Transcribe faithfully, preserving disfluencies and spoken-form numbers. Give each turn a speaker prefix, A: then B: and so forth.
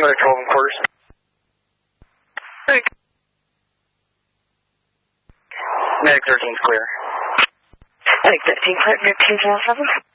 A: Another twelve and quarters.
B: Thanks.
A: Medic thirteen's clear.
C: Medic thirteen clear, Medic two zero seven.